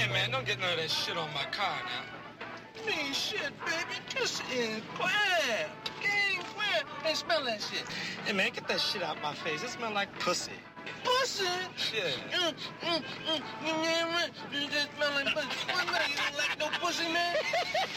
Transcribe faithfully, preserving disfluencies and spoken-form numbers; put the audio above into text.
Hey, man, don't get none of that shit on my car now. Me shit, baby. This is crap. Gang crap. Hey, smell that shit. Hey, man, get that shit out my face. It smell like pussy. Pussy? Yeah. Mm, mm, mm. You damn right. You just smell like pussy. What, man? You don't like no pussy, man?